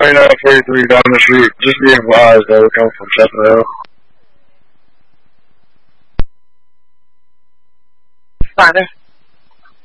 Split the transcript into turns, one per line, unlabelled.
2943 down the street. Just be advised that we're coming from Chestnut Hill.
Father.